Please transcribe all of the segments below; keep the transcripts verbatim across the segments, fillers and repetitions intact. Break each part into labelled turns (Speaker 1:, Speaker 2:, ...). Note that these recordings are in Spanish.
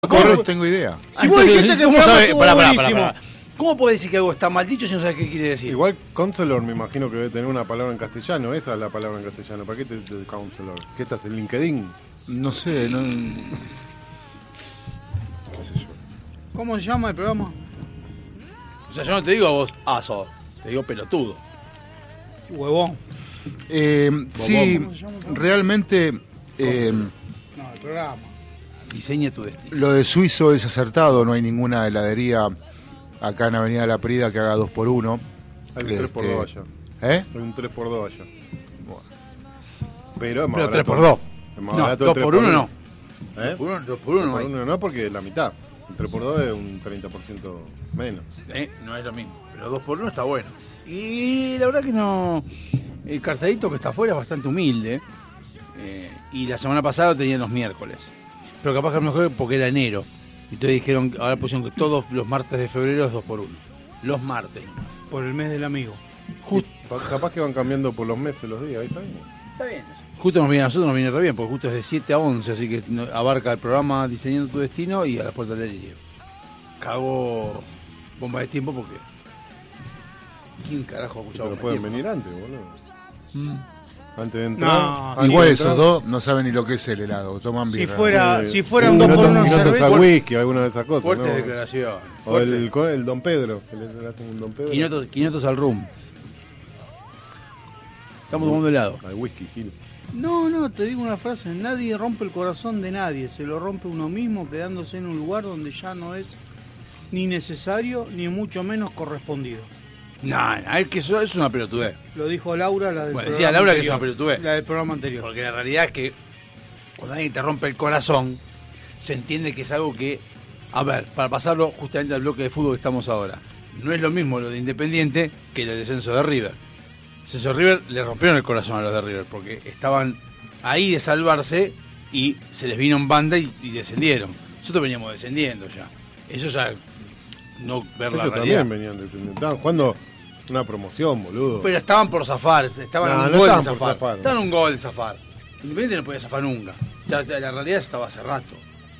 Speaker 1: correr, no tengo idea.
Speaker 2: Si vos dijiste que
Speaker 3: ¿Cómo sabe? Pará, pará,
Speaker 2: buenísimo.
Speaker 3: pará, pará. ¿Cómo podés decir que algo está mal dicho si no sabes qué quiere decir?
Speaker 4: Igual counselor me imagino que debe tener una palabra en castellano. Esa es la palabra en castellano. ¿Para qué te dice counselor? ¿Qué estás en LinkedIn?
Speaker 1: No sé, no.
Speaker 4: ¿Qué sé yo?
Speaker 2: ¿Cómo se llama el programa?
Speaker 3: O sea, yo no te digo a vos aso, te digo pelotudo.
Speaker 2: Huevón.
Speaker 1: Eh, sí,
Speaker 2: ¿Cómo se llama?
Speaker 1: realmente eh,
Speaker 2: No, el programa.
Speaker 3: Diseña tu destino.
Speaker 1: lo de Suizo es acertado. No hay ninguna heladería acá en Avenida La Prida que haga dos por uno.
Speaker 4: Hay un tres por dos allá.
Speaker 1: ¿Eh?
Speaker 4: Hay un tres por dos allá. Pero es más
Speaker 3: Pero
Speaker 4: barato.
Speaker 3: tres por dos.
Speaker 4: Es más
Speaker 3: No,
Speaker 4: barato el
Speaker 3: dos
Speaker 4: tres
Speaker 3: por uno no.
Speaker 4: ¿Eh?
Speaker 3: dos por uno, dos por uno no
Speaker 4: Por
Speaker 3: hay.
Speaker 4: uno no, porque es la mitad. El tres por dos es un treinta por ciento menos.
Speaker 3: Eh, No es lo mismo. Pero dos por uno está bueno. Y la verdad que no. El cartelito que está afuera es bastante humilde. Eh, y la semana pasada lo tenían los miércoles. Pero capaz que a lo mejor porque era enero. Y entonces dijeron, ahora pusieron que todos los martes de febrero es dos por uno. Los martes.
Speaker 2: Por el mes del amigo.
Speaker 3: Just-
Speaker 4: Pa- Capaz que van cambiando por los meses los días. Ahí está bien.
Speaker 3: Está bien. Justo nos viene a nosotros, nos viene re bien, porque justo es de siete a once, así que no- abarca el programa Diseñando tu Destino y a las puertas del delirio. Cago bomba de tiempo porque... ¿Quién carajo ha escuchado
Speaker 4: Pero
Speaker 3: bomba de
Speaker 4: pueden
Speaker 3: tiempo?
Speaker 4: venir antes, boludo.
Speaker 3: Mm.
Speaker 4: Antes de entrar.
Speaker 2: No.
Speaker 4: antes
Speaker 1: Igual
Speaker 4: de
Speaker 1: esos
Speaker 4: entrar,
Speaker 1: dos no saben ni lo que es el helado. Toman
Speaker 2: Si
Speaker 1: birra.
Speaker 2: fuera,
Speaker 4: eh,
Speaker 2: si fuera un
Speaker 4: y
Speaker 2: dos
Speaker 4: no
Speaker 2: por
Speaker 4: to-
Speaker 2: uno
Speaker 4: y no te
Speaker 2: cerveza.
Speaker 4: usa whisky, alguna de esas cosas.
Speaker 3: Fuertes
Speaker 4: ¿no?
Speaker 3: declaraciones.
Speaker 4: O el, co- el Don Pedro, que le, le hacen un Don Pedro.
Speaker 3: quinientos, quinientos al rum. Estamos tomando helado.
Speaker 4: Al whisky, Gil.
Speaker 2: No, no, te digo una frase. Nadie rompe el corazón de nadie. Se lo rompe uno mismo quedándose en un lugar donde ya no es ni necesario ni mucho menos correspondido.
Speaker 3: No, no, es que eso es una pelotudez.
Speaker 2: Lo dijo Laura, la del
Speaker 3: Bueno,
Speaker 2: programa
Speaker 3: decía Laura que es
Speaker 2: anterior.
Speaker 3: una pelotudez.
Speaker 2: La del programa anterior.
Speaker 3: Porque la realidad es que cuando alguien te rompe el corazón, se entiende que es algo que, a ver, para pasarlo justamente al bloque de fútbol que estamos ahora, no es lo mismo lo de Independiente que el descenso de River. El descenso de River le rompieron el corazón a los de River porque estaban ahí de salvarse y se les vino en banda y, y descendieron. Nosotros veníamos descendiendo ya. Eso ya no ver la
Speaker 4: Ellos
Speaker 3: realidad.
Speaker 4: también venían descendiendo. Estaban jugando una promoción, boludo.
Speaker 3: Pero estaban por zafar, estaban
Speaker 4: No,
Speaker 3: a un
Speaker 4: no
Speaker 3: gol de
Speaker 4: estaban por
Speaker 3: zafar.
Speaker 4: zafar.
Speaker 3: Estaban a un gol de zafar. Independiente no podía zafar nunca. Ya, ya la realidad estaba hace rato.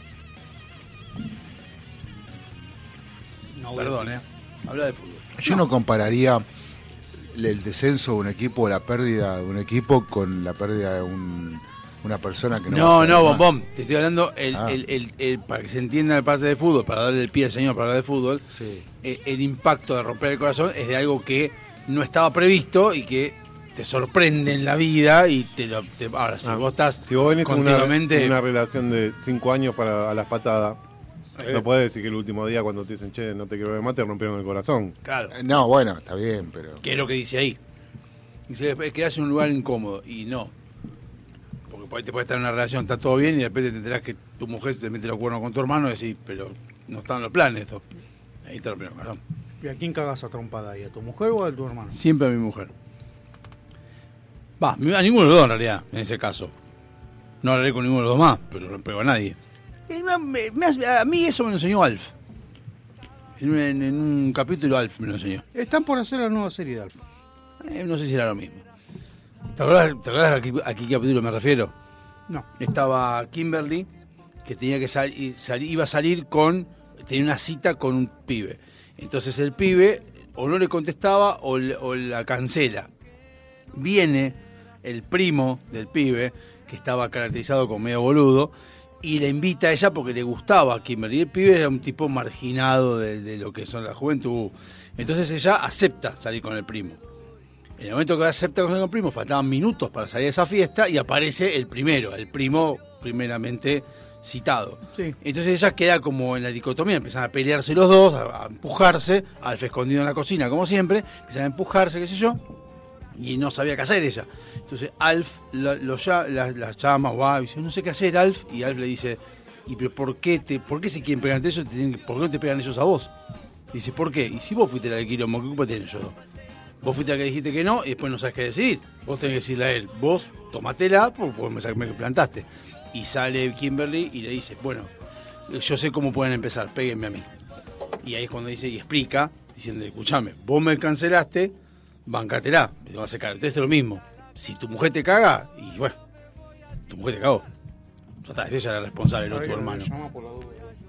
Speaker 2: No,
Speaker 3: Perdón, eh. Habla de fútbol.
Speaker 1: Yo no compararía el descenso de un equipo o la pérdida de un equipo con la pérdida de un, una persona que no va
Speaker 3: No,
Speaker 1: a
Speaker 3: no,
Speaker 1: ser
Speaker 3: bom,
Speaker 1: más.
Speaker 3: bom. Te estoy hablando, el,
Speaker 1: Ah.
Speaker 3: el, el, el- para que se entienda la parte de fútbol, para darle el pie al señor para hablar de fútbol,
Speaker 1: Sí.
Speaker 3: eh, el impacto de romper el corazón es de algo que no estaba previsto y que te sorprende en la vida y te lo... te- ahora, si
Speaker 4: Ah,
Speaker 3: vos estás
Speaker 4: Si vos venís en una,
Speaker 3: continuamente...
Speaker 4: en una relación de cinco años para a las patadas,
Speaker 3: Eh.
Speaker 4: no podés decir que el último día cuando te dicen, che, no te quiero ver más, te rompieron el corazón.
Speaker 3: Claro.
Speaker 1: Eh, No, bueno, está bien, pero.
Speaker 3: ¿Qué es lo que dice ahí? Dice, es que hace un lugar incómodo. Y no. Porque por ahí te puede estar en una relación, está todo bien, y de repente te enterás que tu mujer te mete los cuernos con tu hermano y decís, pero no están en los planes esto. Ahí te lo primero, corazón.
Speaker 2: ¿Y a quién cagas a trompada ahí? ¿A tu mujer o a tu hermano?
Speaker 3: Siempre a mi mujer. Va, a ninguno de los dos en realidad, en ese caso. No hablaré con ninguno de los dos más, pero no pego a nadie. Eh, me- me- me hace- a mí eso me lo enseñó Alf. En un, en- en un capítulo Alf me lo enseñó.
Speaker 2: Están por hacer la nueva serie de Alfa.
Speaker 3: Eh, no sé si era lo mismo. ¿Te acordás, te acordás a, qué, a qué capítulo me refiero?
Speaker 2: No.
Speaker 3: Estaba Kimberly, que tenía que salir, iba a salir con, tenía una cita con un pibe. Entonces el pibe o no le contestaba o, le- o la cancela. Viene el primo del pibe, que estaba caracterizado como medio boludo, y le invita a ella porque le gustaba a Kimberly. El pibe era un tipo marginado de, de lo que son la juventud. Entonces ella acepta salir con el primo. En el momento que acepta con el primo, faltaban minutos para salir de esa fiesta y aparece el primero, el primo primeramente citado.
Speaker 2: Sí.
Speaker 3: Entonces ella queda como en la dicotomía, empiezan a pelearse los dos, a, a empujarse, Alf escondido en la cocina como siempre, empiezan a empujarse, qué sé yo, y no sabía qué hacer ella. Entonces Alf lo, lo lla- la, la llama, o dice, no sé qué hacer, Alf, y Alf le dice, ¿y pero por qué te, por qué se quieren pegar entre ellos? Te tienen que- ¿Por qué no te pegan ellos a vos? Dice, ¿por qué? Y si vos fuiste la del quilombo, ¿qué culpa tienen ellos dos? Vos fuiste la que dijiste que no y después no sabes qué decidir. Vos tenés que decirle a él, vos tomatela porque me, me plantaste. Y sale Kimberly y le dice, bueno, yo sé cómo pueden empezar, péguenme a mí. Y ahí es cuando dice y explica, diciendo, escuchame, vos me cancelaste, bancatela, te vas a secar. Entonces es lo mismo. Si tu mujer te caga, y bueno, tu mujer te cagó. Ya está, es ella la responsable, no tu hermano.
Speaker 2: Llama por la duda.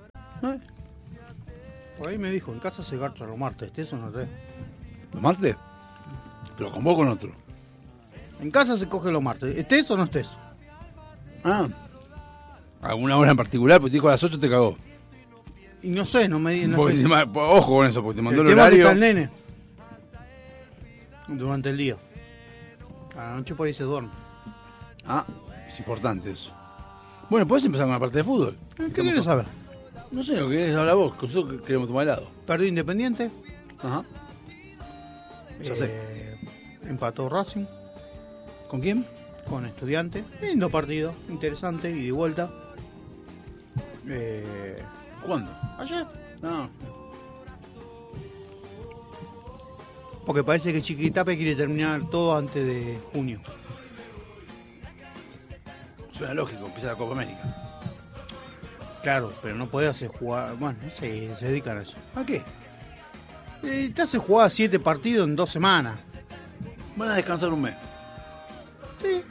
Speaker 3: ¿Eh?
Speaker 2: Por ahí me dijo, en casa se garcha los martes, ¿estés o no estés?
Speaker 3: ¿Los martes? Pero con vos con otro.
Speaker 2: En casa se coge los martes, ¿estés o no estés?
Speaker 3: Ah. ¿Alguna hora en particular? Porque te dijo a las ocho te cagó.
Speaker 2: Y no sé, no me no
Speaker 3: Porque
Speaker 2: estoy-
Speaker 3: te ma- ojo con eso, porque te mandó el,
Speaker 2: el tema es que
Speaker 3: horario.
Speaker 2: está el nene. Durante el día. A la noche por ahí se duerme.
Speaker 3: Ah, es importante eso. Bueno, ¿podés empezar con la parte de fútbol?
Speaker 2: ¿Qué quieres saber?
Speaker 3: No sé, lo que querés hablar vos, que nosotros queremos tomar helado.
Speaker 2: Perdió Independiente.
Speaker 3: Ajá. Ya sé.
Speaker 2: eh, empató Racing
Speaker 3: ¿Con quién?
Speaker 2: con Estudiantes. Lindo partido, interesante, y de vuelta. Eh,
Speaker 3: ¿Cuándo?
Speaker 2: ayer.
Speaker 3: No.
Speaker 2: Porque parece que Chiquitape quiere terminar todo antes de junio.
Speaker 3: Suena lógico, empieza la Copa América.
Speaker 2: Claro, pero no puede hacer jugar. Bueno, no sé, se dedican a eso.
Speaker 3: ¿A qué?
Speaker 2: Eh, te hace jugar siete partidos en dos semanas.
Speaker 3: Van a descansar un mes.
Speaker 2: Sí.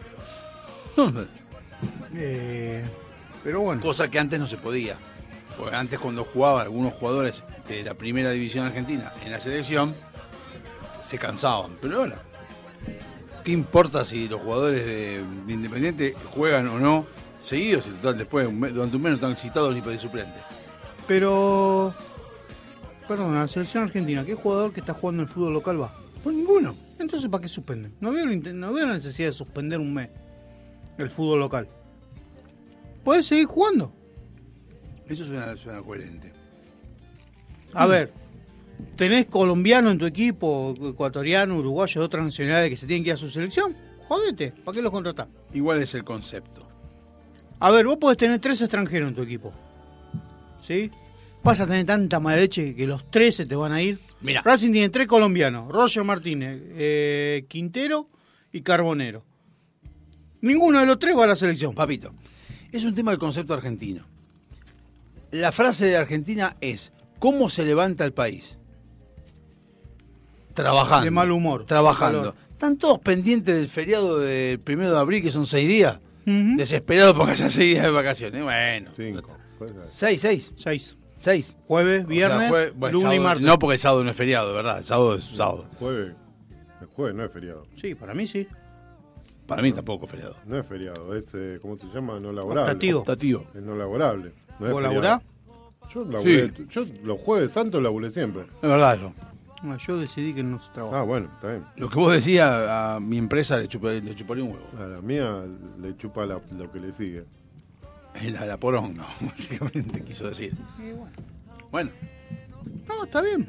Speaker 2: Eh, pero bueno.
Speaker 3: Cosa que antes no se podía. Porque antes cuando jugaban algunos jugadores de la primera división argentina en la selección, se cansaban. Pero ahora, ¿qué importa si los jugadores de, de Independiente juegan o no seguidos? Y total, después un mes- durante un mes no están citados ni para de suplente.
Speaker 2: Pero. Perdón, la selección argentina, ¿qué jugador que está jugando en el fútbol local va?
Speaker 3: Pues ninguno.
Speaker 2: Entonces, ¿para qué suspenden? No veo, la inte- no veo la necesidad de suspender un mes el fútbol local. Puedes seguir jugando.
Speaker 3: Eso suena, suena coherente.
Speaker 2: A ver, tenés colombiano en tu equipo, ecuatoriano, uruguayo, de otras nacionalidades que se tienen que ir a su selección. Jodete, ¿para qué los contratás?
Speaker 3: Igual es el concepto.
Speaker 2: A ver, vos podés tener tres extranjeros en tu equipo. ¿Sí? Vas a tener tanta mala leche que los tres se te van a ir.
Speaker 3: Mira.
Speaker 2: Racing tiene tres colombianos: Roger Martínez, eh, Quintero y Carbonero. Ninguno de los tres va a la selección.
Speaker 3: Papito, es un tema del concepto argentino. La frase de Argentina es: ¿cómo se levanta el país? Trabajando.
Speaker 2: De mal humor.
Speaker 3: Trabajando.
Speaker 2: De calor.
Speaker 3: Están todos pendientes del feriado del primero de abril, que son seis días.
Speaker 2: Ujú.
Speaker 3: Desesperados porque haya seis días de vacaciones. Bueno.
Speaker 4: Cinco. Puede ser.
Speaker 3: Seis, seis.
Speaker 2: Seis.
Speaker 3: Seis.
Speaker 2: Jueves, viernes,
Speaker 3: O sea, jue- bueno,
Speaker 2: lunes y
Speaker 3: sábado-
Speaker 2: martes.
Speaker 3: No, porque el sábado no es feriado, ¿verdad? El sábado es sábado.
Speaker 4: Jueves. El jueves no es feriado.
Speaker 2: Sí, para mí sí.
Speaker 3: Para mí tampoco es feriado.
Speaker 4: No es feriado, es, eh, ¿cómo se llama? No laborable.
Speaker 2: Optativo.
Speaker 3: Optativo.
Speaker 4: Es no laborable. No es
Speaker 2: ¿Vos
Speaker 4: feriado.
Speaker 2: laburás?
Speaker 4: Yo laburé,
Speaker 3: Sí.
Speaker 4: yo los jueves santos laburé siempre.
Speaker 3: Es verdad eso.
Speaker 2: No, yo decidí que no se trabaja.
Speaker 4: Ah, bueno, está bien.
Speaker 3: Lo que vos decías, a mi empresa le, chupa- le chuparía un huevo.
Speaker 4: A la mía le chupa la- lo que le sigue.
Speaker 3: Es la, la poronga, básicamente quiso decir.
Speaker 2: Y bueno.
Speaker 3: Bueno,
Speaker 2: No, está bien.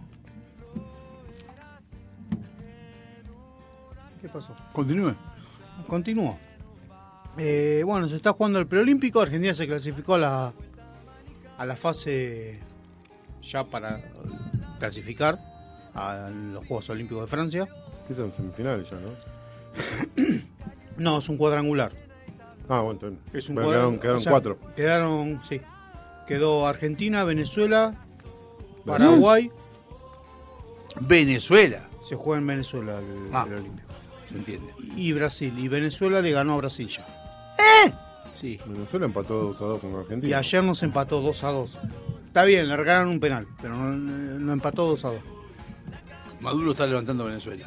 Speaker 2: ¿Qué pasó?
Speaker 3: continúe.
Speaker 2: Continúo. Eh, bueno, se está jugando el preolímpico. Argentina se clasificó a la, a la fase ya para clasificar a los Juegos Olímpicos de Francia.
Speaker 4: Que son semifinales ya, ¿no?
Speaker 2: No, es un cuadrangular.
Speaker 4: Ah, bueno, entonces.
Speaker 2: Es un
Speaker 4: Bueno,
Speaker 2: cuadra-
Speaker 4: quedaron, quedaron
Speaker 2: o sea,
Speaker 4: cuatro.
Speaker 2: Quedaron, sí. Quedó Argentina, Venezuela, Paraguay.
Speaker 3: Venezuela,
Speaker 2: Se juega en Venezuela el,
Speaker 3: Ah.
Speaker 2: el Olímpico.
Speaker 3: se entiende.
Speaker 2: Y Brasil. Y Venezuela le ganó a Brasil ya.
Speaker 3: ¿Eh?
Speaker 2: Sí.
Speaker 4: Venezuela empató dos a dos con Argentina.
Speaker 2: Y ayer nos empató dos a dos. Está bien, le regalaron un penal, pero no, no empató dos a dos.
Speaker 3: Maduro está levantando a Venezuela.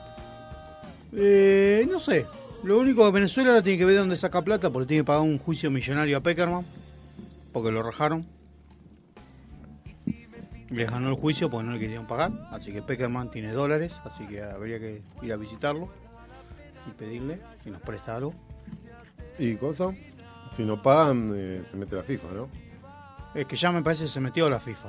Speaker 2: Eh, no sé. Lo único que Venezuela ahora tiene que ver de dónde saca plata, porque tiene que pagar un juicio millonario a Peckerman, porque lo rajaron. Les ganó el juicio porque no le querían pagar, así que Peckerman tiene dólares, así que habría que ir a visitarlo y pedirle si nos presta algo.
Speaker 4: ¿Y cosa? Si no pagan, eh, se mete la FIFA, ¿no?
Speaker 2: Es que ya me parece que se metió la FIFA.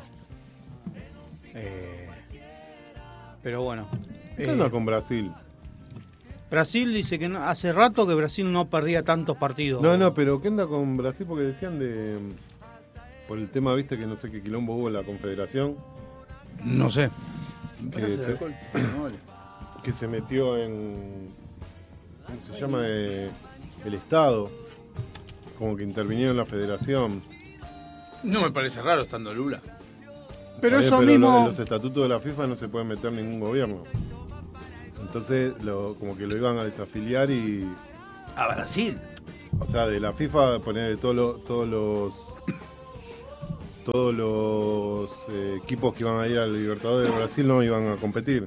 Speaker 2: Eh, pero bueno.
Speaker 4: ¿Qué
Speaker 2: eh,
Speaker 4: onda con Brasil?
Speaker 2: Brasil dice que no- hace rato que Brasil no perdía tantos partidos.
Speaker 4: No, no, pero ¿qué onda con Brasil? Porque decían de... Por el tema, viste, que no sé qué quilombo hubo en la Confederación,
Speaker 3: No sé.
Speaker 4: Que se- que se metió en... ¿Cómo se llama? Eh, el Estado. Como que intervinieron en la Federación.
Speaker 3: No me parece raro estando Lula.
Speaker 2: Pero
Speaker 4: Está
Speaker 2: eso
Speaker 4: bien,
Speaker 2: mismo.
Speaker 4: lo- en los estatutos de la FIFA no se puede meter ningún gobierno. Entonces, lo, como que lo iban a desafiliar y...
Speaker 3: A Brasil.
Speaker 4: O sea, de la FIFA poner todos los, todos los todos los eh, equipos que iban a ir al Libertadores de Brasil no iban a competir.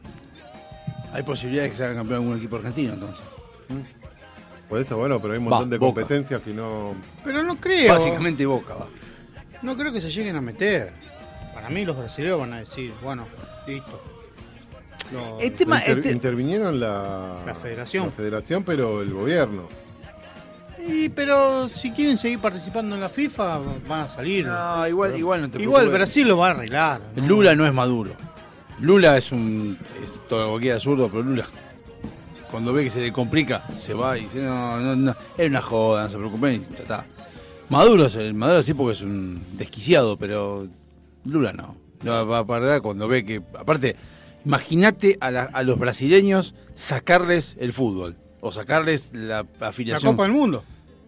Speaker 3: Hay posibilidades de que se haga campeón algún equipo argentino, entonces.
Speaker 4: Por eso, bueno, pero hay un montón
Speaker 3: Va,
Speaker 4: de
Speaker 3: Boca.
Speaker 4: competencias que no...
Speaker 2: Pero no creo.
Speaker 3: Básicamente Boca, va.
Speaker 2: No creo que se lleguen a meter. Para mí los brasileños van a decir, bueno, listo. No,
Speaker 3: El tema,
Speaker 4: Inter-
Speaker 3: este-
Speaker 4: intervinieron la...
Speaker 2: La federación.
Speaker 4: La federación, pero el gobierno.
Speaker 2: y, pero si quieren seguir participando en la FIFA, van a salir.
Speaker 3: No, igual, igual no te
Speaker 2: Igual
Speaker 3: preocupes.
Speaker 2: Brasil lo va a arreglar. ¿no?
Speaker 3: Lula no es Maduro. Lula es un... Es todo cualquiera absurdo, pero Lula... Cuando ve que se le complica, se va y dice, no, no, no, es una joda, no se preocupen y ya está. Maduro, es el- Maduro sí porque es un desquiciado, pero Lula no. No va a perder cuando ve que... Aparte, imagínate a, la- a los brasileños sacarles el fútbol, o sacarles la
Speaker 2: La
Speaker 3: afiliación.
Speaker 2: Copa del Mundo.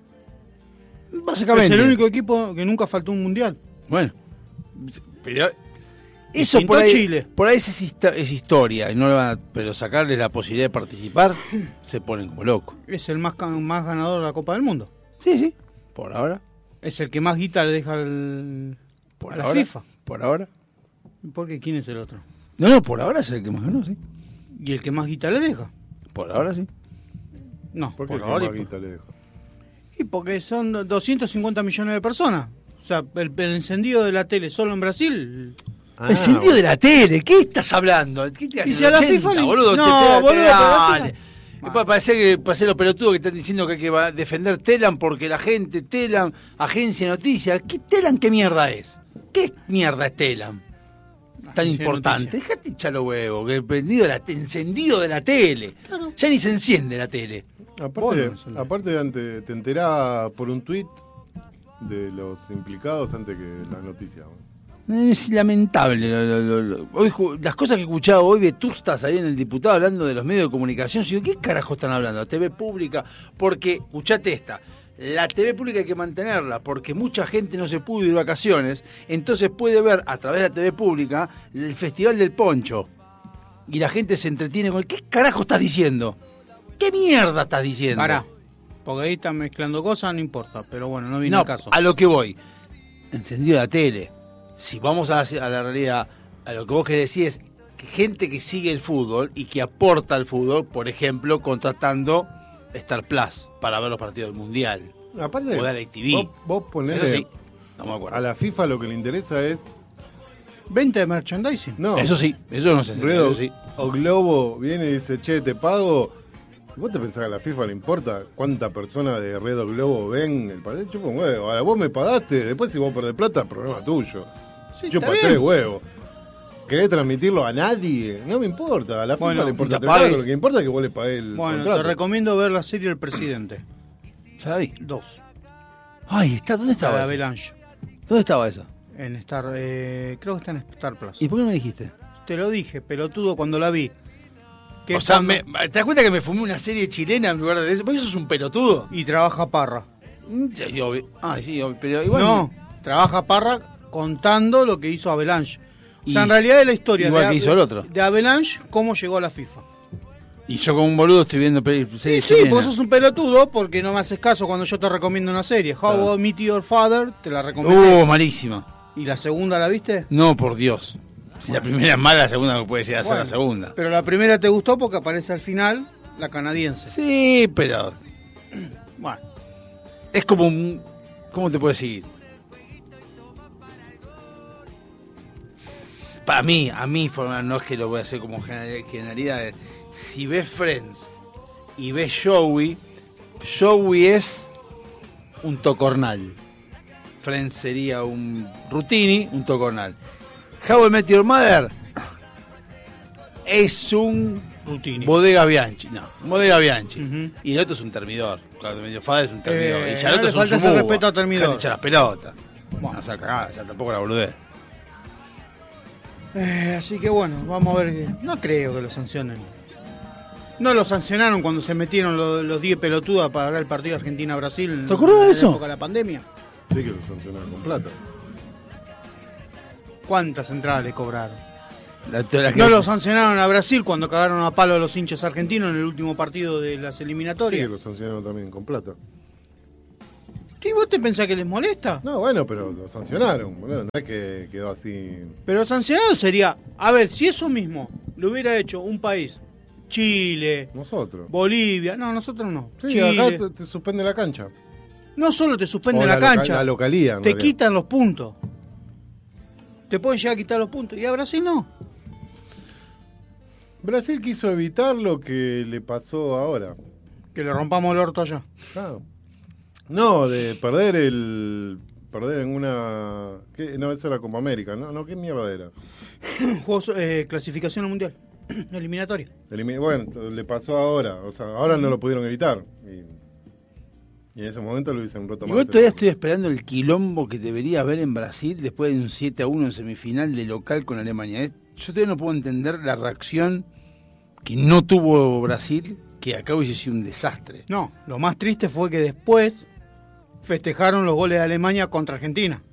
Speaker 3: Básicamente.
Speaker 2: Es el único equipo que nunca faltó un mundial.
Speaker 3: Bueno, pero eso
Speaker 2: Distinto
Speaker 3: por ahí,
Speaker 2: Chile.
Speaker 3: por ahí es, hista- es historia, y no le van a- pero sacarles la posibilidad de participar, se ponen como locos.
Speaker 2: Es el más, ca- más ganador de la Copa del Mundo.
Speaker 3: Sí, sí, por ahora,
Speaker 2: Es el que más guita le deja al,
Speaker 3: por
Speaker 2: a la
Speaker 3: ahora,
Speaker 2: FIFA.
Speaker 3: por ahora.
Speaker 2: ¿Por qué? ¿Quién es el otro?
Speaker 3: No, no, por ahora es el que más ganó, sí.
Speaker 2: ¿Y el que más guita le deja?
Speaker 3: Por ahora sí.
Speaker 2: No,
Speaker 4: ¿Por qué
Speaker 2: por
Speaker 4: el
Speaker 2: ahora. y
Speaker 4: Maguita le dejó?
Speaker 2: Y porque son doscientos cincuenta millones de personas. O sea, el, el encendido de la tele solo en Brasil.
Speaker 4: Ah,
Speaker 3: Encendido de la tele, ¿qué estás hablando? ¿Qué te
Speaker 2: Y si a la
Speaker 3: ochenta,
Speaker 2: FIFA le-
Speaker 3: boludo?
Speaker 2: No,
Speaker 3: te- te- te-
Speaker 2: boludo, pero la
Speaker 3: dale.
Speaker 2: FIFA-
Speaker 3: Y pa- Parece que parece los pelotudos que están diciendo que hay que va- defender Telam porque la gente, Telam, agencia de noticias. ¿Qué Telam qué mierda es? ¿Qué mierda es Telam? Tan
Speaker 2: Agencia de
Speaker 3: importante.
Speaker 2: noticias.
Speaker 3: Dejate echar los huevos, que el prendido de la, encendido de la tele. Ya ni se enciende la tele.
Speaker 4: Aparte,
Speaker 2: Bueno, eso no.
Speaker 4: aparte ante- te enterás por un tuit de los implicados antes que las noticias. ¿no?
Speaker 3: Es lamentable. lo- lo- lo- lo- Hoy, ju- las cosas que escuchaba hoy, vetustas ahí en el diputado hablando de los medios de comunicación. Yo digo, ¿qué carajo están hablando? T V pública. Porque, escuchate esta. La T V pública hay que mantenerla porque mucha gente no se pudo ir de vacaciones. Entonces puede ver a través de la T V pública el Festival del Poncho. Y la gente se entretiene con... ¿Qué carajo estás diciendo? ¿Qué mierda estás diciendo?
Speaker 2: Pará. Porque ahí están mezclando cosas, no importa. Pero bueno, no viene
Speaker 3: No,
Speaker 2: el caso.
Speaker 3: a lo que voy. Encendido la tele. Si vamos a la, a la realidad, a lo que vos querés decir es que gente que sigue el fútbol y que aporta al fútbol, por ejemplo, contratando Star Plus para ver los partidos del Mundial.
Speaker 4: Aparte,
Speaker 3: O de Alex T V.
Speaker 4: vos, vos ponés
Speaker 3: Eso sí, no me acuerdo.
Speaker 4: a la FIFA lo que le interesa es...
Speaker 2: Venta de merchandising.
Speaker 4: No,
Speaker 3: Eso sí, eso no se entiende,
Speaker 4: Red
Speaker 3: eso sí.
Speaker 4: o Globo viene y dice, che, te pago. ¿Vos te pensás que a la FIFA le importa cuántas personas de Red o Globo ven el partido? Chupa un huevo. Ahora vos me pagaste, después si vos perdés plata, problema tuyo.
Speaker 2: Sí,
Speaker 4: Chupa
Speaker 2: está
Speaker 4: tres
Speaker 2: bien.
Speaker 4: huevos. ¿Querés transmitirlo a nadie? No me importa. A la FIFA
Speaker 2: Bueno,
Speaker 4: le importa
Speaker 2: y te
Speaker 4: tres huevos,
Speaker 2: pagues.
Speaker 4: lo que importa es que vos le pagués el
Speaker 2: Bueno,
Speaker 4: contrato.
Speaker 2: te recomiendo ver la serie El Presidente.
Speaker 3: Ya la vi.
Speaker 2: Dos.
Speaker 3: Ay, está, ¿dónde
Speaker 2: La de
Speaker 3: estaba esa?
Speaker 2: Avalanche.
Speaker 3: ¿Dónde estaba esa?
Speaker 2: En Star, eh, creo que está en Star Plus.
Speaker 3: ¿Y por qué no me dijiste?
Speaker 2: Te lo dije, pelotudo, cuando la vi. Que
Speaker 3: O sea,
Speaker 2: cuando-
Speaker 3: me- ¿te das cuenta que me fumé una serie chilena en lugar de eso? Porque eso es un pelotudo.
Speaker 2: Y trabaja Parra.
Speaker 3: Mm, sí, obvio. Ah, sí, obvio, pero igual...
Speaker 2: No, trabaja Parra contando lo que hizo Avalanche. O sea,
Speaker 3: Y-
Speaker 2: en realidad es la historia
Speaker 3: igual
Speaker 2: de,
Speaker 3: que hizo el otro.
Speaker 2: de Avalanche, cómo llegó a la FIFA.
Speaker 3: Y yo como un boludo estoy viendo pe-
Speaker 2: Sí,
Speaker 3: series
Speaker 2: sí,
Speaker 3: chilenas.
Speaker 2: vos sos un pelotudo porque no me haces caso cuando yo te recomiendo una serie. How
Speaker 3: Claro.
Speaker 2: I Met Your Father, te la recomiendo.
Speaker 3: Uh, malísima.
Speaker 2: ¿Y la segunda la viste?
Speaker 3: No, por Dios. Si la primera es mala, la segunda no puede llegar a ser
Speaker 2: Bueno,
Speaker 3: la segunda.
Speaker 2: Pero la primera te gustó porque aparece al final la canadiense.
Speaker 3: Sí, pero
Speaker 2: Bueno,
Speaker 3: es como un... ¿Cómo te puedo decir? Para mí, a mí, forma- no es que lo voy a hacer como general- generalidades. Si ves Friends y ves Joey, Joey es un tocornal. Friends sería un Rutini, un tocornal. How I Met Your Mother es un
Speaker 2: Rutini.
Speaker 3: Bodega Bianchi. No, Bodega Bianchi.
Speaker 2: Ujú.
Speaker 3: Y el otro es un termidor. Claro, medio Fada es un termidor.
Speaker 2: Eh,
Speaker 3: y ya el
Speaker 2: no
Speaker 3: otro
Speaker 2: le
Speaker 3: es un
Speaker 2: falta ese
Speaker 3: sumuba.
Speaker 2: respeto a termidor.
Speaker 3: Dejate echar las pelotas.
Speaker 2: Bueno.
Speaker 3: No sea cagada, ya tampoco la boludez.
Speaker 2: Eh, así que bueno, vamos a ver. qué- No creo que lo sancionen. No lo sancionaron cuando se metieron los, los diez pelotudos a pagar el partido Argentina-Brasil.
Speaker 3: ¿Te acordás de
Speaker 2: en
Speaker 3: eso?
Speaker 2: la época de la pandemia.
Speaker 4: Sí que lo sancionaron con plata.
Speaker 2: ¿Cuántas entradas le cobraron?
Speaker 3: La, la que-
Speaker 2: No lo sancionaron a Brasil cuando cagaron a palo a los hinchas argentinos en el último partido de las
Speaker 4: Sí que
Speaker 2: eliminatorias.
Speaker 4: lo sancionaron también con plata.
Speaker 2: ¿Qué vos te pensás que les molesta?
Speaker 4: No, bueno, pero lo sancionaron, boludo. No es que quedó así.
Speaker 2: Pero sancionado sería, a ver, si eso mismo lo hubiera hecho un país, Chile,
Speaker 4: Nosotros.
Speaker 2: Bolivia, no, nosotros no.
Speaker 4: Sí,
Speaker 2: Chile,
Speaker 4: acá te, te suspende la cancha.
Speaker 2: no solo te suspenden
Speaker 4: O
Speaker 2: la,
Speaker 4: la loca-
Speaker 2: cancha,
Speaker 4: la localía, en
Speaker 2: te
Speaker 4: realidad.
Speaker 2: quitan los puntos. Te pueden llegar a quitar los puntos. Y a Brasil no.
Speaker 4: Brasil quiso evitar lo que le pasó ahora.
Speaker 2: Que le rompamos el orto allá.
Speaker 4: Claro. No, de perder el. Perder en una. ¿qué? No, eso era Copa América, ¿no? No, ¿qué mierda era?
Speaker 2: Juegos, eh, clasificación al mundial. Eliminatoria.
Speaker 4: Elimi- Bueno, le pasó ahora. O sea, ahora no lo pudieron evitar. Y, y en ese momento lo hubiesen roto más.
Speaker 3: Igual todavía estoy esperando el quilombo que debería haber en Brasil después de un siete a uno en semifinal de local con Alemania. Es- Yo todavía no puedo entender la reacción que no tuvo Brasil, que acá hubiese sido un desastre.
Speaker 2: No, lo más triste fue que después festejaron los goles de Alemania contra Argentina.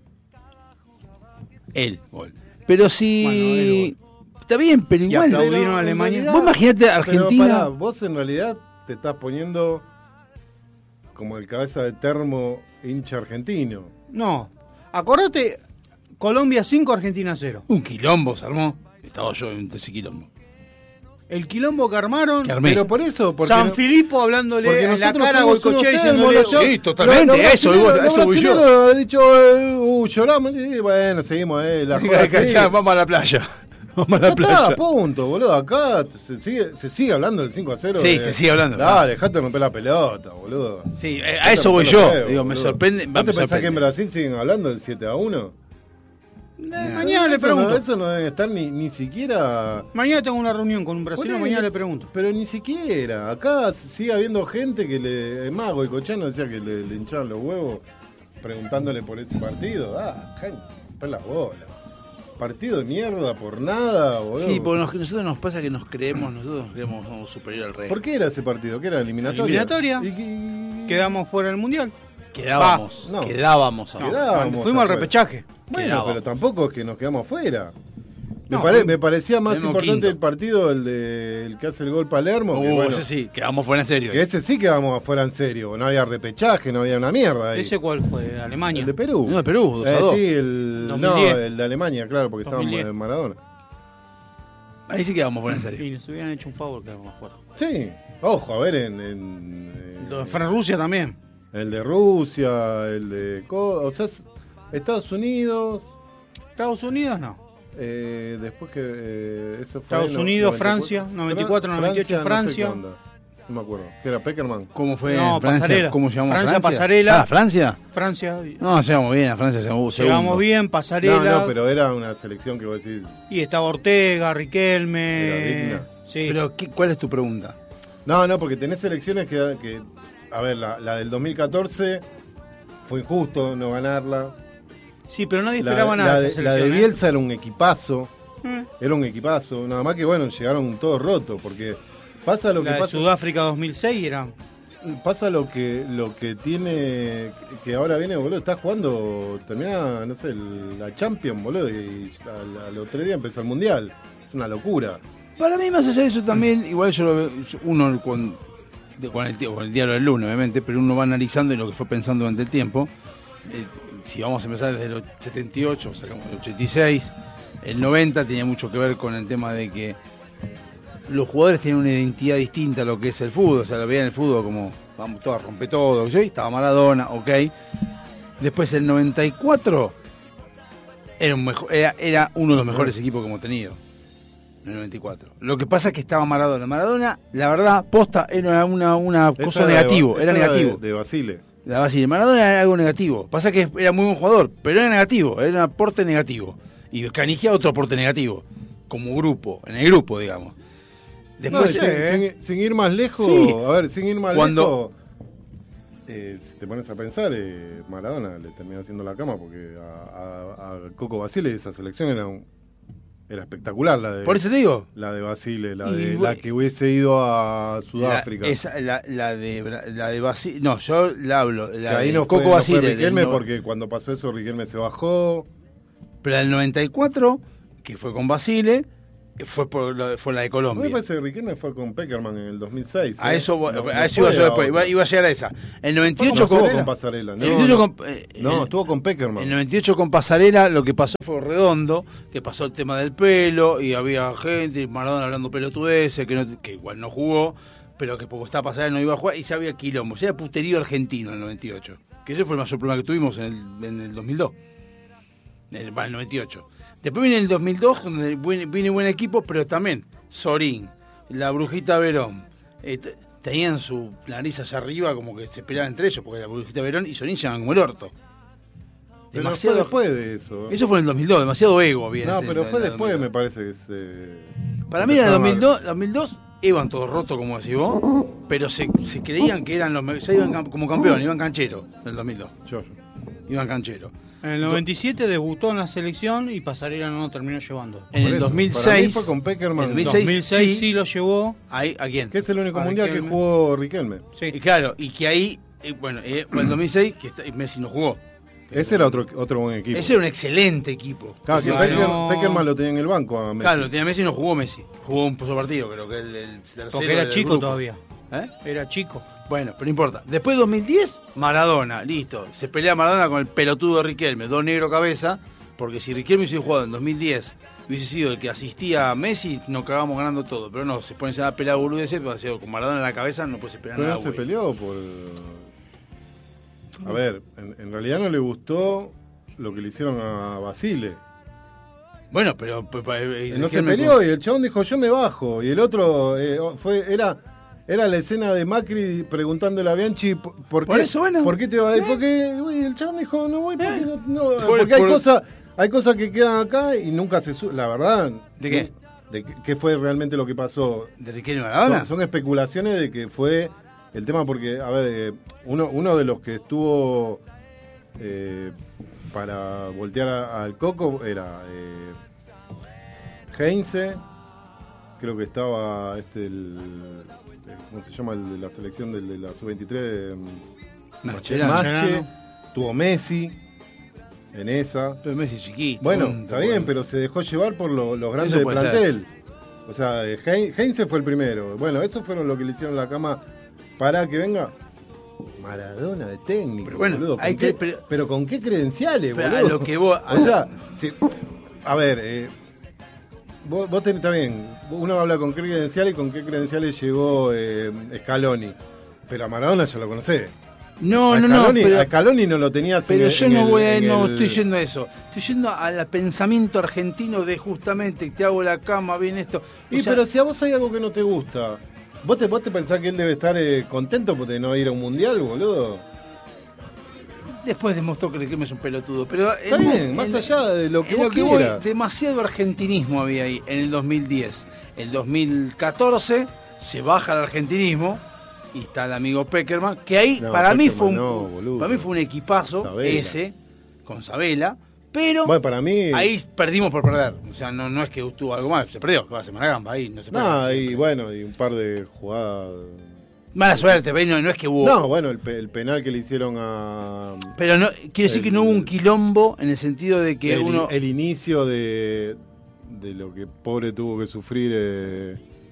Speaker 3: El gol. Pero si...
Speaker 2: Bueno, el
Speaker 3: Está bien, pero
Speaker 2: Y
Speaker 3: igual...
Speaker 2: aplaudieron
Speaker 4: Pero,
Speaker 2: a
Speaker 4: en
Speaker 2: Alemania.
Speaker 4: realidad-
Speaker 3: Vos imaginate a
Speaker 4: Pero
Speaker 3: Argentina...
Speaker 4: pará, vos en realidad te estás poniendo como el cabeza de termo hincha argentino.
Speaker 2: No, acordate, Colombia cinco, Argentina cero.
Speaker 3: Un quilombo se armó. Estaba yo en ese quilombo.
Speaker 2: El quilombo que armaron,
Speaker 3: Que armé.
Speaker 4: Pero por eso, porque
Speaker 2: San
Speaker 4: no-
Speaker 2: Filipo hablándole
Speaker 4: porque
Speaker 2: en la
Speaker 4: nosotros
Speaker 2: cara a
Speaker 4: somos
Speaker 2: Goicoechea
Speaker 4: unos
Speaker 2: diciéndole...
Speaker 4: termos, los
Speaker 3: Sí, totalmente,
Speaker 4: los- los
Speaker 3: eso,
Speaker 4: brasileros-
Speaker 3: a eso
Speaker 4: los
Speaker 3: voy yo.
Speaker 4: brasileros han dicho, eh, uh, lloramos, y bueno, seguimos, eh, la joda sigue.
Speaker 3: Ya, vamos a la playa. Vamos a
Speaker 4: Ya
Speaker 3: la playa.
Speaker 4: está, punto, boludo. Acá se sigue, se sigue hablando del cinco a cero.
Speaker 3: Sí,
Speaker 4: de-
Speaker 3: se sigue hablando.
Speaker 4: Dale, dejate de romper la pelota, boludo.
Speaker 3: Sí, eh, a eso voy yo. Digo, me sorprende.
Speaker 4: ¿No
Speaker 3: va,
Speaker 4: te
Speaker 3: me
Speaker 4: pensás que en
Speaker 3: sorprende.
Speaker 4: Brasil siguen hablando del siete a uno?
Speaker 2: Eh, mañana le
Speaker 4: Eso
Speaker 2: pregunto.
Speaker 4: No, eso no deben estar ni, ni siquiera.
Speaker 2: Mañana tengo una reunión con un brasileño,
Speaker 4: Ponele,
Speaker 2: mañana le pregunto.
Speaker 4: Pero ni siquiera. Acá sigue habiendo gente que le. Es más, Goicoechea decía que le, le hinchaban los huevos preguntándole por ese partido. Ah, gente, romper las bolas. Partido de mierda por nada, boludo.
Speaker 3: Sí, porque nos- nosotros nos pasa que nos creemos, nosotros nos creemos que somos superior al rey.
Speaker 4: ¿Por qué era ese partido? ¿Qué era? ¿Eliminatoria?
Speaker 2: Eliminatoria.
Speaker 4: ¿Y qué-
Speaker 2: Quedamos fuera del mundial.
Speaker 3: Quedábamos,
Speaker 4: Va, no.
Speaker 3: quedábamos.
Speaker 2: No,
Speaker 3: ahora.
Speaker 4: Quedábamos
Speaker 2: fuimos al
Speaker 4: afuera.
Speaker 2: repechaje.
Speaker 4: Bueno,
Speaker 3: Quedábamos.
Speaker 4: pero tampoco es que nos quedamos fuera. Me,
Speaker 2: No,
Speaker 4: pare-
Speaker 2: fuimos-
Speaker 4: me parecía más
Speaker 3: fuimos
Speaker 4: importante
Speaker 3: quinto.
Speaker 4: el partido, el de el que hace el gol Palermo. que,
Speaker 3: Uh,
Speaker 4: bueno,
Speaker 3: ese sí, quedamos fuera en serio.
Speaker 4: que ese sí quedamos afuera en serio. No había repechaje, no había una mierda ahí.
Speaker 2: ¿Ese cuál fue? ¿Alemania?
Speaker 4: El de Perú.
Speaker 3: No, de Perú, dos a
Speaker 4: Eh,
Speaker 3: dos.
Speaker 4: sí, el,
Speaker 2: dos
Speaker 4: no,
Speaker 2: mil diez.
Speaker 4: el de Alemania, claro, porque estábamos
Speaker 2: dos mil diez.
Speaker 4: en Maradona.
Speaker 3: Ahí sí quedamos fuera en serio.
Speaker 2: Y nos hubieran hecho un favor, quedamos afuera.
Speaker 4: Sí, ojo, a ver, en, en, eh,
Speaker 2: Lo de Fran-Rusia también.
Speaker 4: el de Rusia, el de... Co- O sea, es- Estados Unidos...
Speaker 2: Estados Unidos no.
Speaker 4: Eh, después que eh, eso fue
Speaker 2: Estados
Speaker 4: no-
Speaker 2: Unidos,
Speaker 4: noventa y cuatro.
Speaker 2: Francia, noventa y cuatro,
Speaker 4: Fran-
Speaker 2: noventa y ocho,
Speaker 4: no sé
Speaker 2: Francia.
Speaker 4: qué onda. No me acuerdo. Que era Peckerman.
Speaker 3: ¿Cómo fue
Speaker 2: No,
Speaker 3: Francia?
Speaker 2: Pasarela.
Speaker 3: ¿Cómo llamamos
Speaker 2: Francia,
Speaker 3: a Francia?
Speaker 2: Pasarela.
Speaker 3: Ah, ¿Francia?
Speaker 2: Francia.
Speaker 3: No, llegamos bien, a Francia llegamos segundo.
Speaker 2: Llegamos bien, Pasarela.
Speaker 4: No, no, pero era una selección que vos decís.
Speaker 2: Y estaba Ortega, Riquelme.
Speaker 4: Era digna.
Speaker 2: Sí.
Speaker 3: Pero, ¿qué- ¿cuál es tu pregunta?
Speaker 4: No, no, porque tenés selecciones que. que a ver, la, la del dos mil catorce fue injusto no ganarla.
Speaker 2: sí, pero nadie
Speaker 4: La,
Speaker 2: esperaba nada
Speaker 4: la
Speaker 2: de
Speaker 4: de,
Speaker 2: esa
Speaker 4: la de
Speaker 2: selección. ¿eh?
Speaker 4: Bielsa era un equipazo.
Speaker 2: Mm.
Speaker 4: Era un equipazo. Nada más que, bueno, llegaron todos rotos. Porque pasa lo que
Speaker 2: La de
Speaker 4: pasa.
Speaker 2: Sudáfrica dos mil seis era.
Speaker 4: Pasa lo que lo que tiene que ahora viene, boludo, está jugando, termina, no sé, el- la Champions, boludo, y al, al otro día empieza el Mundial. Es una locura.
Speaker 3: Para mí, más allá de eso también, igual yo lo veo, yo- uno con, de- con, el, tie- con el diario del lunes, obviamente, pero uno va analizando y lo que fue pensando durante el tiempo. Eh, si vamos a empezar desde el setenta y ocho, sacamos el ochenta y seis, el noventa tenía mucho que ver con el tema de que los jugadores tienen una identidad distinta a lo que es el fútbol, o sea, lo veían el fútbol como, vamos todos a romper todo, ¿sí? Estaba Maradona, ok. Después el noventa y cuatro era, un mejor, era, era uno de los mejores equipos que hemos tenido. En el noventa y cuatro. Lo que pasa es que estaba Maradona. Maradona, la verdad, posta, era una, una cosa
Speaker 4: Esa
Speaker 3: negativo,
Speaker 4: de-
Speaker 3: era
Speaker 4: esa
Speaker 3: negativo.
Speaker 4: De, de Basile.
Speaker 3: La Basile. Maradona era algo negativo. Pasa que era muy buen jugador, pero era negativo, era un aporte negativo. Y Canigia otro aporte negativo, como grupo, en el grupo, digamos.
Speaker 4: No,
Speaker 3: Después,
Speaker 4: sin,
Speaker 2: eh.
Speaker 4: sin- sin ir más lejos,
Speaker 3: Sí.
Speaker 4: a ver, sin ir más
Speaker 3: Cuando-
Speaker 4: lejos, eh, si te pones a pensar, eh, Maradona le terminó haciendo la cama porque a, a- a Coco Basile esa selección era un, era espectacular la de
Speaker 3: por eso te digo.
Speaker 4: la de Basile, la
Speaker 3: Y
Speaker 4: de
Speaker 3: bu-
Speaker 4: la que hubiese ido a
Speaker 3: La,
Speaker 4: Sudáfrica.
Speaker 3: esa, la, la de Bra- la de Basile, no, yo la hablo,
Speaker 4: Que
Speaker 3: la
Speaker 4: ahí
Speaker 3: de
Speaker 4: no fue,
Speaker 3: Coco
Speaker 4: no fue
Speaker 3: Basile, del
Speaker 4: Riquelme
Speaker 3: no-
Speaker 4: porque cuando pasó eso Riquelme se bajó.
Speaker 3: pero la del noventa y cuatro, que fue con Basile, fue por la, fue la de
Speaker 4: A mí
Speaker 3: Colombia.
Speaker 4: me parece que Riquelme fue con Peckerman en el dos mil seis.
Speaker 3: A
Speaker 4: ¿eh?
Speaker 3: eso,
Speaker 4: No,
Speaker 3: a
Speaker 4: no
Speaker 3: eso iba
Speaker 4: fue
Speaker 3: yo
Speaker 4: a
Speaker 3: después, iba,
Speaker 4: otra.
Speaker 3: iba a llegar a esa. En el noventa y ocho
Speaker 4: No estuvo
Speaker 3: con,
Speaker 4: con Pasarela.
Speaker 3: en
Speaker 4: No,
Speaker 3: el noventa y ocho
Speaker 4: no.
Speaker 3: con, eh,
Speaker 4: No,
Speaker 3: en-
Speaker 4: estuvo con Peckerman.
Speaker 3: En el noventa y ocho con Pasarela lo que pasó fue redondo, que pasó el tema del pelo y había gente, y Maradona hablando pelotudeces, que, no, que igual no jugó, pero que poco estaba Pasarela no iba a jugar y ya había quilombo, ya era puterío argentino en el noventa y ocho, que ese fue el mayor problema que tuvimos en el, en el dos mil dos, en el, en el noventa y ocho. Después viene el dos mil dos, donde viene, viene buen equipo, pero también Sorín, la Brujita Verón, eh, t- tenían su nariz allá arriba como que se peleaban entre ellos, porque la Brujita Verón y Sorín llegaban como el orto.
Speaker 4: Pero
Speaker 3: Demasiado
Speaker 4: fue después de eso.
Speaker 3: Eso fue en el dos mil dos, demasiado ego viene.
Speaker 4: No,
Speaker 3: ese-
Speaker 4: pero
Speaker 3: la-
Speaker 4: fue
Speaker 3: la
Speaker 4: después,
Speaker 3: dos mil dos.
Speaker 4: me parece que se...
Speaker 3: Para mí en el
Speaker 4: empezaron
Speaker 3: dos
Speaker 4: a-
Speaker 3: mil dos, dos mil dos iban todos rotos, como decís vos, pero se, se creían que eran los me- ya iban cam- como campeones, iban cancheros en el dos mil dos.
Speaker 4: Yo, yo.
Speaker 3: Iban cancheros.
Speaker 2: En el noventa y siete debutó en la selección y Pasarela no lo terminó llevando.
Speaker 3: En
Speaker 4: Por
Speaker 3: el
Speaker 4: eso,
Speaker 3: dos mil seis.
Speaker 4: para mí fue con Peckerman.
Speaker 3: en el
Speaker 2: En
Speaker 3: dos mil seis,
Speaker 2: dos mil seis
Speaker 3: sí.
Speaker 2: sí lo llevó.
Speaker 3: Ahí, ¿a quién?
Speaker 4: Que es el único
Speaker 2: A
Speaker 4: mundial que
Speaker 2: Riquelme.
Speaker 4: jugó Riquelme.
Speaker 3: Y
Speaker 2: Sí.
Speaker 3: claro, y que ahí, eh, bueno, eh, en el dos mil seis, que está- Messi no jugó.
Speaker 4: Ese era otro, otro buen equipo.
Speaker 3: Ese era un excelente equipo.
Speaker 4: Claro, que
Speaker 2: Ese
Speaker 4: Pecker-
Speaker 2: ganó-
Speaker 4: Peckerman lo tenía en el banco a Messi.
Speaker 3: Claro, tenía Messi y no jugó Messi. Jugó un solo partido, creo que el, el tercero.
Speaker 2: Porque era
Speaker 3: del
Speaker 2: chico
Speaker 3: grupo.
Speaker 2: todavía.
Speaker 3: ¿Eh?
Speaker 2: Era chico.
Speaker 3: Bueno, pero no importa. Después de dos mil diez, Maradona, listo. Se pelea Maradona con el pelotudo Riquelme, dos negro cabeza, porque si Riquelme hubiese jugado en dos mil diez, hubiese sido el que asistía a Messi, nos cagamos ganando todo. Pero no, se ponen a pelear boludeces, pero ha sido con Maradona en la cabeza no puede esperar
Speaker 4: Pero
Speaker 3: nada.
Speaker 4: no se
Speaker 3: güey.
Speaker 4: peleó por... A ver, en, en realidad no le gustó lo que le hicieron a Basile.
Speaker 3: Bueno, pero... pues, pa- eh,
Speaker 4: No se
Speaker 3: Riquelme-
Speaker 4: peleó y el chabón dijo yo me bajo. Y el otro eh, fue era era la escena de Macri preguntándole a Bianchi por, por qué,
Speaker 3: Por eso, bueno.
Speaker 4: ¿por qué te vas? Porque uy, el chabón dijo no voy porque,
Speaker 3: Eh.
Speaker 4: no, no,
Speaker 3: Por-
Speaker 4: porque hay
Speaker 3: por-
Speaker 4: cosas hay cosas que quedan acá y nunca se su- la verdad.
Speaker 3: ¿De qué?
Speaker 4: De qué- qué fue realmente lo que pasó.
Speaker 3: ¿De Riquelme Maradona?
Speaker 4: Son, son especulaciones de que fue el tema porque, a ver, eh, uno, uno de los que estuvo eh, para voltear a- al Coco era eh, Heinze, creo que estaba este el, el- ¿cómo se llama? El de la selección del- de la sub veintitrés,
Speaker 3: Mascherano.
Speaker 4: Mache, tuvo Messi en esa.
Speaker 3: Pero Messi es chiquito.
Speaker 4: Bueno,
Speaker 3: punto,
Speaker 4: está bien,
Speaker 3: bueno.
Speaker 4: pero se dejó llevar por lo- los grandes
Speaker 3: Eso
Speaker 4: del
Speaker 3: puede ser.
Speaker 4: plantel. O sea, eh, Hein- Heinze fue el primero. Bueno, eso fueron lo que le hicieron la cama para que venga Maradona de técnico.
Speaker 3: Pero bueno,
Speaker 4: boludo. ¿Con
Speaker 3: hay
Speaker 4: qué-
Speaker 3: que- pero-
Speaker 4: pero, ¿con qué credenciales,
Speaker 3: Pero a
Speaker 4: boludo?
Speaker 3: lo que vos- a
Speaker 4: O
Speaker 3: lo-
Speaker 4: sea, si- a ver, eh, vos, vos tenés, está bien, uno habla con qué credenciales y con qué credenciales llegó eh, Scaloni. Pero a Maradona ya lo conocés.
Speaker 3: No,
Speaker 4: a
Speaker 3: no, no,
Speaker 4: Scaloni,
Speaker 3: pero...
Speaker 4: a Scaloni no lo tenías en
Speaker 3: Pero
Speaker 4: el-
Speaker 3: yo
Speaker 4: en
Speaker 3: no
Speaker 4: el-
Speaker 3: voy a,
Speaker 4: en
Speaker 3: no
Speaker 4: el-
Speaker 3: estoy yendo a eso. Estoy yendo al pensamiento argentino de justamente te hago la cama, bien esto. O
Speaker 4: Y
Speaker 3: sea,
Speaker 4: pero si a vos hay algo que no te gusta, ¿vos te, vos te pensás que él debe estar eh, contento de no ir a un mundial, boludo?
Speaker 3: después demostró que Riquelme es un pelotudo. Pero
Speaker 4: Está
Speaker 3: en-
Speaker 4: bien, más
Speaker 3: en-
Speaker 4: allá de lo que
Speaker 3: en
Speaker 4: vos
Speaker 3: lo que voy,
Speaker 4: quieras.
Speaker 3: demasiado argentinismo había ahí en el dos mil diez. El dos mil catorce se baja el argentinismo y está el amigo Peckerman, que ahí
Speaker 4: No,
Speaker 3: para mí fue un
Speaker 4: Peckerman no, boludo.
Speaker 3: para mí fue un equipazo
Speaker 4: Sabela.
Speaker 3: ese con Sabela, pero
Speaker 4: Bueno, para mí...
Speaker 3: ahí perdimos por perder. O sea, no, no es que tuvo algo más, se perdió, va a semana gamba ahí, no se pierde
Speaker 4: No,
Speaker 3: siempre.
Speaker 4: y bueno, y un par de jugadas...
Speaker 3: Mala suerte, pero no, no es que hubo.
Speaker 4: No, bueno, el, pe- el penal que le hicieron a...
Speaker 3: Pero no, quiere decir que no hubo un quilombo en el sentido de que
Speaker 4: el,
Speaker 3: uno.
Speaker 4: el inicio de, de lo que pobre tuvo que sufrir... Eh,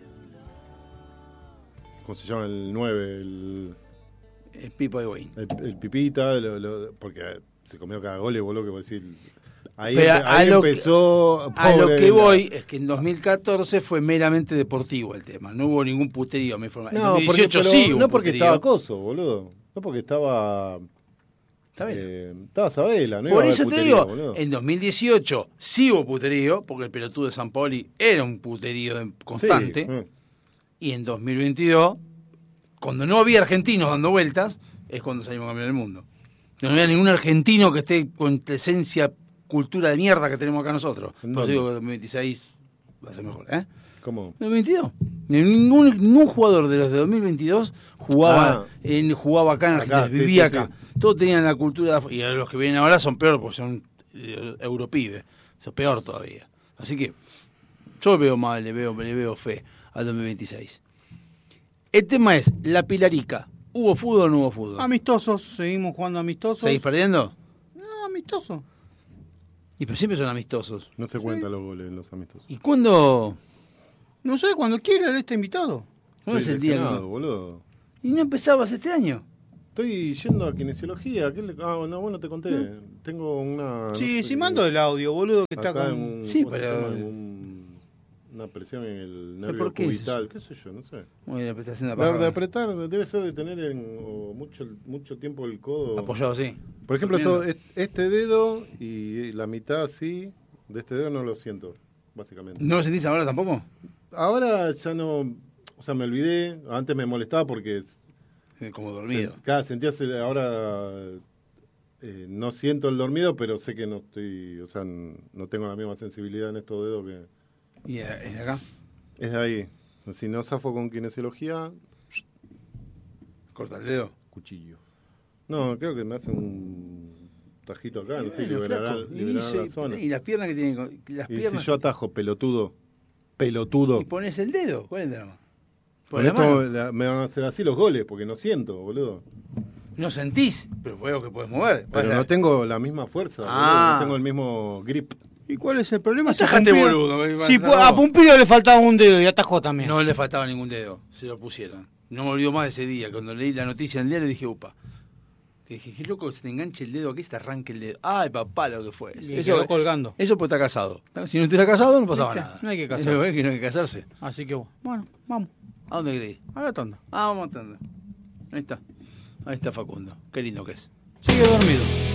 Speaker 4: ¿Cómo se llama? El nueve, el,
Speaker 3: eh, Pipo Higuaín.
Speaker 4: el, el Pipita, lo- lo- porque se comió cada gol, boludo, que vos decís... Ahí,
Speaker 3: Pero
Speaker 4: empe-
Speaker 3: a
Speaker 4: ahí
Speaker 3: lo que-
Speaker 4: empezó...
Speaker 3: A lo
Speaker 4: pobre
Speaker 3: que
Speaker 4: la-
Speaker 3: voy es que en dos mil catorce fue meramente deportivo el tema. No hubo ningún puterío, a mi forma. En
Speaker 4: No,
Speaker 3: dos mil
Speaker 4: porque,
Speaker 3: dieciocho
Speaker 4: pero
Speaker 3: sí hubo
Speaker 4: no porque
Speaker 3: puterío.
Speaker 4: estaba Coso, boludo. No porque estaba...
Speaker 3: Está bien.
Speaker 4: eh, estaba Sabela, no
Speaker 3: Por
Speaker 4: iba a haber
Speaker 3: eso te
Speaker 4: puterío,
Speaker 3: digo,
Speaker 4: boludo.
Speaker 3: en dos mil dieciocho sí hubo puterío, porque el pelotudo de San Paoli era un puterío de- constante.
Speaker 4: Sí, mm.
Speaker 3: Y en dos mil veintidós, cuando no había argentinos dando vueltas, es cuando salimos campeones del mundo. No había ningún argentino que esté con la esencia, cultura de mierda que tenemos acá nosotros. Por eso
Speaker 4: ¿Dónde?
Speaker 3: digo que dos mil veintiséis va a ser mejor, ¿eh?
Speaker 4: ¿Cómo?
Speaker 3: dos mil veintidós. Ningún, ningún jugador de los de dos mil veintidós jugaba,
Speaker 4: Ah.
Speaker 3: en, jugaba acá en
Speaker 4: Acá,
Speaker 3: Argentina,
Speaker 4: sí,
Speaker 3: vivía
Speaker 4: sí,
Speaker 3: acá.
Speaker 4: sí.
Speaker 3: Todos tenían la cultura, de afu- y los que vienen ahora son peor porque son eh, europibes. Eso es peor todavía. Así que yo veo mal, le veo, le veo fe al dos mil veintiséis. El tema es, la Pilarica, ¿hubo fútbol o no hubo fútbol?
Speaker 2: Amistosos, seguimos jugando amistosos.
Speaker 3: ¿Seguís perdiendo?
Speaker 2: No, amistoso.
Speaker 3: Y pero siempre son amistosos.
Speaker 4: No se cuentan los goles en los amistosos.
Speaker 3: ¿Y cuándo?
Speaker 2: No sé, cuando quiera, él está invitado.
Speaker 3: ¿Cuándo es el día?
Speaker 4: lesionado,
Speaker 3: que-
Speaker 4: boludo.
Speaker 3: ¿Y no empezabas este año?
Speaker 4: Estoy yendo a kinesiología. ¿Qué le... Ah, no, bueno, te conté. Tengo una...
Speaker 2: Sí,
Speaker 4: no
Speaker 2: sí,
Speaker 4: sé,
Speaker 2: mando el audio, boludo, que está
Speaker 4: acá
Speaker 2: con...
Speaker 4: en un-
Speaker 3: Sí,
Speaker 4: ¿cómo se
Speaker 3: pero-
Speaker 4: llama? En un- una presión en el
Speaker 3: ¿Pero
Speaker 4: nervio
Speaker 3: por qué es
Speaker 4: cubital.
Speaker 3: eso?
Speaker 4: ¿Qué sé yo? No sé.
Speaker 3: Muy bien, estás haciendo
Speaker 4: De, de
Speaker 3: paja.
Speaker 4: apretar, debe ser de tener en, o mucho, mucho tiempo el codo.
Speaker 3: Apoyado así.
Speaker 4: Por ejemplo,
Speaker 3: Durmiendo.
Speaker 4: todo, est- este dedo y la mitad así, de este dedo no lo siento, básicamente.
Speaker 3: ¿No lo sentís ahora tampoco?
Speaker 4: Ahora ya no, o sea, me olvidé, antes me molestaba porque
Speaker 3: Eh, Como dormido.
Speaker 4: se- cada sentía, se- ahora eh, no siento el dormido, pero sé que no estoy, o sea, n- no tengo la misma sensibilidad en estos dedos que
Speaker 3: ¿Y eh, es de acá?
Speaker 4: es de ahí. Si no zafo con kinesiología,
Speaker 3: Corta el dedo.
Speaker 4: cuchillo. No, creo que me hacen un tajito acá, no sé,
Speaker 3: Bueno,
Speaker 4: liberará,
Speaker 3: flaco, y
Speaker 4: liberará
Speaker 3: se-
Speaker 4: la zona.
Speaker 3: Y las piernas que tienen. con- Las
Speaker 4: Y si
Speaker 3: piernas.
Speaker 4: yo atajo, pelotudo, pelotudo.
Speaker 3: Y pones el dedo. ¿Cuál es el drama?
Speaker 4: Con
Speaker 3: Pones la
Speaker 4: esto
Speaker 3: mano.
Speaker 4: la- me van a hacer así los goles, porque no siento, boludo.
Speaker 3: No sentís, pero veo que puedes mover.
Speaker 4: Pero
Speaker 3: Podés-
Speaker 4: no tengo la misma fuerza,
Speaker 3: Ah.
Speaker 4: boludo, no tengo el mismo grip.
Speaker 2: ¿Y cuál es el problema? Si
Speaker 3: Atajate,
Speaker 2: Pumpido-
Speaker 3: boludo, me- me-
Speaker 2: Si
Speaker 3: me-
Speaker 2: pu- a Pumpido le faltaba un dedo y atajó también.
Speaker 3: No le faltaba ningún dedo, se lo pusieron. No me olvido más de ese día. Cuando leí la noticia en el diario dije, upa. Dije, qué loco, se te enganche el dedo aquí, se te arranque el dedo. Ay, papá, lo que fue.
Speaker 2: Y quedó colgando.
Speaker 3: Eso porque está casado. Si no estuviera casado, no pasaba
Speaker 2: ¿Viste?
Speaker 3: nada.
Speaker 2: No hay que casarse.
Speaker 3: Eso, ¿ves? Que no hay que casarse.
Speaker 2: Así que bueno, vamos.
Speaker 3: ¿A dónde querés ir?
Speaker 2: A la tanda.
Speaker 3: Ah, vamos a atender. Ahí está. Ahí está Facundo. Qué lindo que es.
Speaker 2: Sigue dormido.